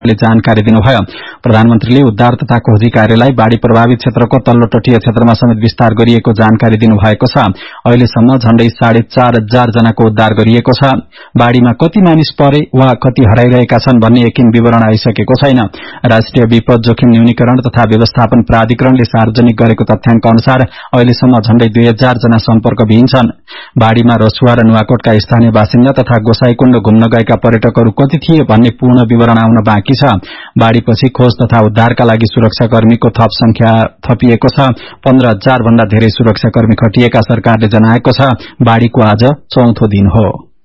जानकारी दिनुभयो। प्रधानमन्त्रीले उद्धार तथा खोजी कार्यलाई बाढ़ी प्रभावित क्षेत्रको तल्लो तटीय क्षेत्रमा समेत विस्तार गरिएको जानकारी दिनुभएको छ। अहिलेसम्म झण्डै 4,500 जनाको उद्धार गरिएको छ। बाढ़ीमा कति मानिस परे वा कति हराइरहेका छन् भन्ने यकिन विवरण आइसकेको छैन। राष्ट्रिय विपद जोखिम न्यूनीकरण तथा व्यवस्थापन प्राधिकरणले सार्वजनिक गरेको तथ्याङ्क अनुसार अहिलेसम्म झण्डै 2,000 जना सम्पर्कविहीन छन्। बाढ़ीमा रसुवा र नुवाकोटका स्थानीय बासिन्दा तथा गोसाईकुण्ड घुम्न गएका पर्यटकहरू कति थिए भन्ने पूर्ण विवरण आउन बाँकी छ। बाढ़ीपछि खोज तथा उद्धारका लागि सुरक्षाकर्मीको थप संख्या थपिएको छ। 15,000 भन्दा धेरै सुरक्षाकर्मी खटिएका सरकारले जनाएको छ। बाढ़ीको आज 4औं दिन हो।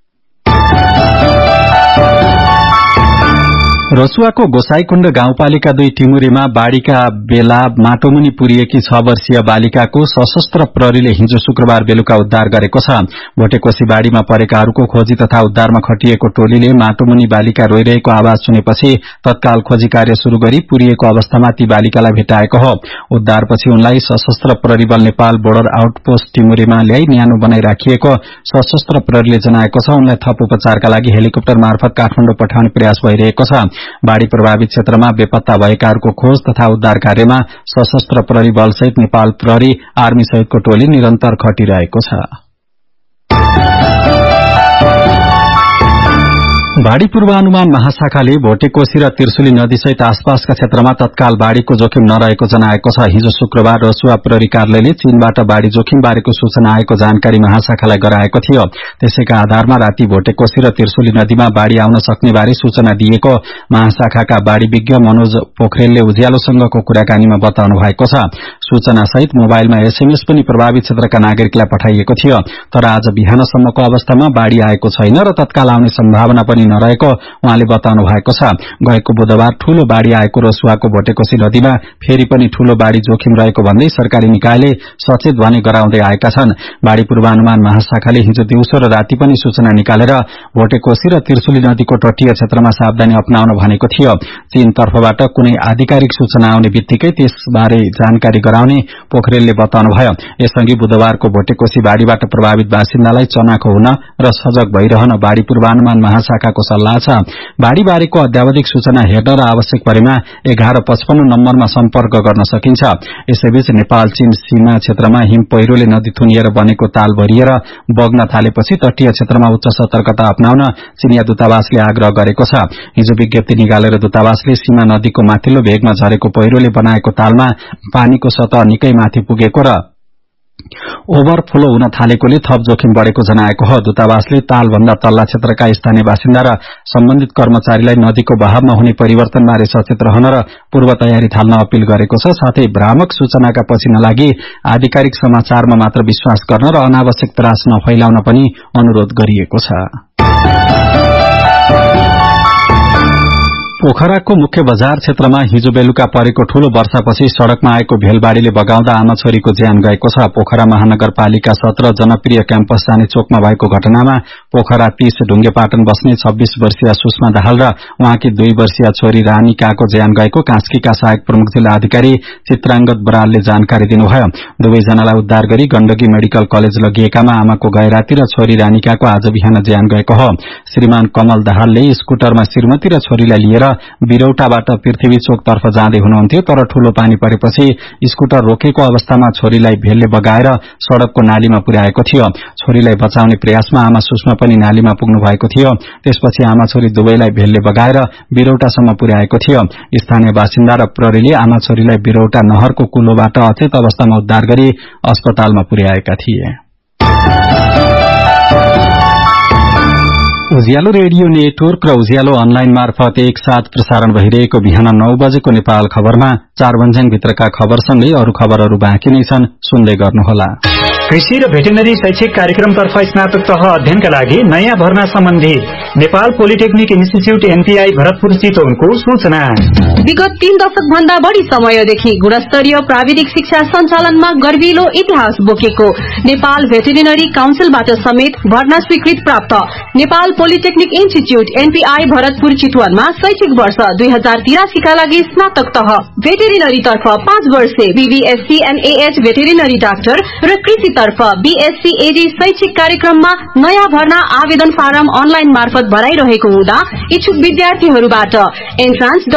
रसुवाको गोसाईकुण्ड गाउँपालिका 2 टिमुरीमा बाढ़ीका बेला माटोमुनि पुरिएकी 6 वर्षीय बालिकाको सशस्त्र प्रहरीले हिजो शुक्रबार बेलुका उद्धार गरेको छ। भोटेकोशी बाढ़ीमा परेकाहरूको खोजी तथा उद्धारमा खटिएको टोलीले माटोमुनि बालिका रोइरहेको आवाज सुनेपछि तत्काल खोजी कार्य शुरू गरी पुरिएको अवस्थामा ती बालिकालाई भेटाएको हो। उद्धारपछि उनलाई सशस्त्र प्रहरी बल नेपाल बोर्डर आउटपोस्ट टिमुरीमा ल्याई न्यानो बनाई राखिएको सशस्त्र प्रहरीले जनाएको छ। उनलाई थप उपचारका लागि हेलिकप्टर मार्फत काठमाडौँ पठाउने प्रयास भइरहेको छ। बाढ़ी प्रभावित क्षेत्रमा बेपत्ता भएकाहरूको खोज तथा उद्धार कार्यमा सशस्त्र प्रहरी बलसहित नेपाल प्रहरी आर्मी सहितको टोली निरन्तर खटिरहेको छ। बाढ़ी पूर्वानुमान महाशाखाले भोटेकोशी र त्रिशुली नदीसहित आसपासका क्षेत्रमा तत्काल बाढ़ीको जोखिम नरहेको जनाएको छ। हिजो शुक्रबार रसुवा प्रहरी कार्यालयले चीनबाट बाढ़ी जोखिम बारेको सूचना आएको जानकारी महाशाखालाई गराएको थियो। त्यसैका आधारमा राति भोटेकोशी र त्रिशुली नदीमा बाढ़ी आउन सक्ने बारे सूचना दिएको महाशाखाका बाढ़ी विज्ञ मनोज पोखरेलले उज्यालोसँगको कुराकानीमा बताउनु भएको छ। सूचनासहित मोबाइलमा एसएमएस पनि प्रभावित क्षेत्रका नागरिकलाई पठाइएको थियो। तर आज बिहानसम्मको अवस्थामा बाढ़ी आएको छैन र तत्काल आउने सम्भावना पनि नरहेको उहाँले बताउनु भएको छ। गएको बुधबार ठूलो बाढ़ी आएको रसुवाको भोटेकोशी नदीमा फेरि पनि ठूलो बाढ़ी जोखिम रहेको भन्दै सरकारी निकायले सचेत भने गराउँदै आएका छन्। बाढ़ी पूर्वानुमान महाशाखाले हिजो दिउँसो र राति पनि सूचना निकालेर भोटेकोशी र त्रिशुली नदीको तटीय क्षेत्रमा सावधानी अपनाउन भनेको थियो। चीन तर्फबाट कुनै आधिकारिक सूचना आउने बित्तिकै त्यसबारे जानकारी गराउने पोखरेलले बताउनुभयो। यसअघि बुधबारको भोटेकोशी बाढ़ीबाट प्रभावित बासिन्दालाई चनाखो हुन र सजग भइरहन बाढ़ी पूर्वानुमान महाशाखा को सल्लाह छ। बाढ़ी बारेको अध्यावधिक सूचना हेर्न र आवश्यक परेमा 1155 नम्बरमा सम्पर्क गर्न सकिन्छ। यसैबीच नेपाल चीन सीमा क्षेत्रमा हिम पहिरोले नदी थुनिएर बनेको ताल भरिएर बग्न थालेपछि तटीय क्षेत्रमा उच्च सतर्कता अपनाउन चीनिया दूतावासले आग्रह गरेको छ। हिजो विज्ञप्ति निकालेर दूतावासले सीमा नदीको माथिल्लो भेगमा झरेको पहिरोले बनाएको तालमा पानीको सतह निकै माथि पुगेको र ओभरफ्लो हुन थालेकोले थप जोखिम बढ़ेको जनाएको हो। दूतावासले तालभन्दा तल्ला क्षेत्रका स्थानीय बासिन्दा र सम्बन्धित कर्मचारीलाई नदीको बहावमा हुने परिवर्तनबारे सचेत रहन र पूर्व तयारी थाल्न अपील गरेको छ। साथै भ्रामक सूचनाका पछि नलागी आधिकारिक समाचारमा मात्र विश्वास गर्न र अनावश्यक त्रास नफैलाउन पनि अनुरोध गरिएको छ। पोखराको मुख्य बजार क्षेत्रमा हिजो बेलुका परेको ठूलो वर्षापछि सड़कमा आएको भेलबाड़ीले बगाउँदा आमा छोरीको ज्यान गएको छ। पोखरा महानगरपालिका 17 जनप्रिय क्याम्पस जाने चोकमा भएको घटनामा पोखरा 30 ढुङ्गेपाटन बस्ने 26 वर्षीय सुषमा दाहाल र उहाँकी 2 वर्षीय छोरी रानीकाको ज्यान गएको कास्कीका सहायक प्रमुख जिल्ला अधिकारी चित्रांगत बरालले जानकारी दिनुभयो। दुवैजनालाई उद्धार गरी गण्डकी मेडिकल कलेज लगिएकामा आमाको गैराती र छोरी रानीकाको आज बिहान ज्यान गएको हो। श्रीमान कमल दाहालले स्कुटरमा श्रीमती र छोरीलाई लिएर बिरौटाबाट पृथ्वी चोक तर्फ जाँदै हुनुहुन्थ्यो। तर ठूलो पानी परेपछि स्कुटर रोकेको अवस्थामा छोरीलाई भेलले बगाएर सड़कको नालीमा पुर्याएको थियो। छोरीलाई बचाउने प्रयासमा आमा सुषमा पनि नालीमा पुग्नु भएको थियो। त्यसपछि आमा छोरी दुवैलाई भेलले बगाएर बिरौटासम्म पुर्याएको थियो। स्थानीय बासिन्दा र प्रहरीले आमा छोरीलाई बिरौटा नहरको कुलोबाट अचेत अवस्थामा उद्धार गरी अस्पतालमा पुर्याएका थिए। उज्यालो रेडियो नेटवर्क र उज्यालो अनलाइन मार्फत एकसाथ प्रसारण भइरहेको बिहान 9 बजेको नेपाल खबरमा 4 भन्ज्याङभित्रका खबरसँगै अरू खबरहरू बाँकी नै छन्, सुन्दै गर्नुहोला। कृषि र भेटेनरी शैक्षिक कार्यक्रमतर्फ स्नातक तह अध्ययनका लागि नयाँ भर्ना सम्बन्धी Nepal polytechnic institute NPI Bharatpur चितवनको सूचना। विगत 3 दशक भन्दा बढ़ी समयदेखि गुणस्तरीय प्राविधिक शिक्षा सञ्चालनमा गर्विलो इतिहास बोकेको नेपाल भेटेरिनरी काउन्सिलबाट समेत भर्ना स्वीकृत प्राप्त Nepal polytechnic institute NPI Bharatpur चितवनमा शैक्षिक वर्ष 2083 का लागि स्नातक तह भेटेरिनरी तर्फ 5 वर्षे बीबीएससी एनएएच भेटेरिनरी डाक्टर र कृषि तर्फ बीएससी एडी शैक्षिक कार्यक्रममा नयाँ भर्ना आवेदन फारम अनलाइन मार्फत भराइरहेको हुँदा इच्छुक विद्यार्थीहरूबाट एन्ट्रान्स